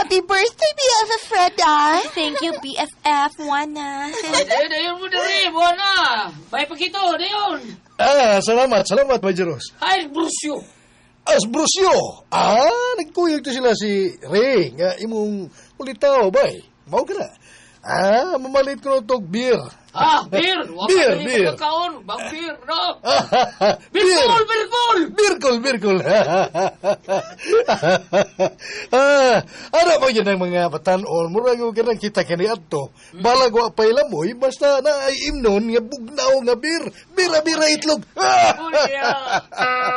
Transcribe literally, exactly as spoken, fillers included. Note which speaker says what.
Speaker 1: Happy birthday, B F F Freda.
Speaker 2: Thank you, B F F, Juana.
Speaker 3: Dayon, dayon mo dali, Juana. Bay pa kito, dayon.
Speaker 4: Ah, salamat, salamat, Majeros.
Speaker 3: Ay, Brucio.
Speaker 4: As Brucio. Ah, nagkuyog to sila si Ray. Nga imong ulitaw, bay. Mau ka na. Ah, mamalit ko na itong beer.
Speaker 3: Ah, beer.
Speaker 4: Beer, beer.
Speaker 3: Kaon, bang beer, no?
Speaker 4: Beer.
Speaker 3: Birkol, birkol.
Speaker 4: Birkol, birkol. ah, ano pa yun ang mga batanon? Murag ko ka kita kani ato. Balag wa pa ilamoy, basta na ay imnon nga bugnaw nga beer. Bira-bira itlog.
Speaker 3: Oh, yeah.